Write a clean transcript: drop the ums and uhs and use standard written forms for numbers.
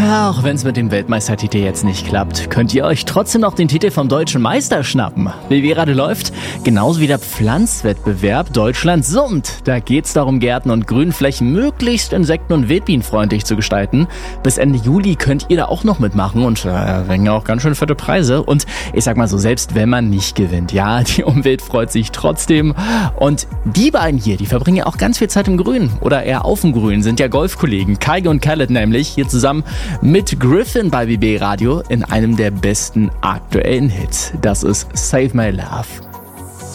Auch wenn es mit dem Weltmeistertitel jetzt nicht klappt, könnt ihr euch trotzdem noch den Titel vom Deutschen Meister schnappen. BB Radio läuft, genauso wie der Pflanzwettbewerb Deutschland summt. Da geht's darum, Gärten und Grünflächen möglichst insekten- und wildbienenfreundlich zu gestalten. Bis Ende Juli könnt ihr da auch noch mitmachen und hängen auch ganz schön fette Preise. Und ich sag mal so, selbst wenn man nicht gewinnt, ja, die Umwelt freut sich trotzdem. Und die beiden hier, die verbringen ja auch ganz viel Zeit im Grün oder eher auf dem Grün, sind ja Golfkollegen. Kaige und Khaled nämlich, hier zusammen mit Griffin bei BB Radio in einem der besten aktuellen Hits. Das ist Save My Love.